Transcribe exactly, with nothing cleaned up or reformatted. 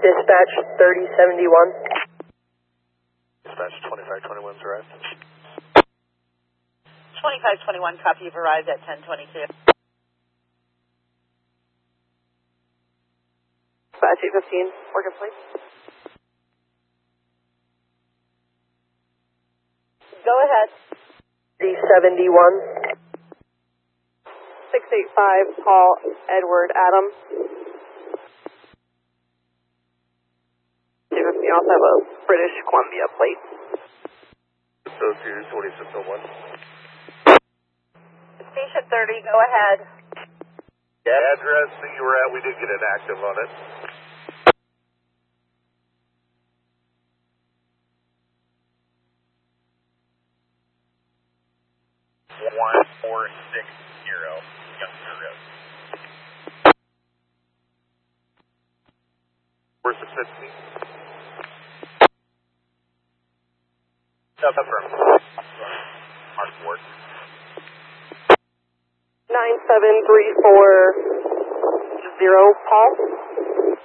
Dispatch thirty seventy-one. Dispatch twenty-five twenty-one's arrived. twenty-five twenty-one, copy, you've arrived at ten twenty-two. Dispatch eight fifteen, working please. Go ahead. D seventy-one. six eight five, Paul Edward Adam. You also have a British Columbia plate. Associated twenty-six oh one. Station thirty, go ahead. The address that you were at, we did get an active on it. one four six zero, Youngster Road. Where's the fifteen? South from Mark Ward. nine seven three four zero, Paul.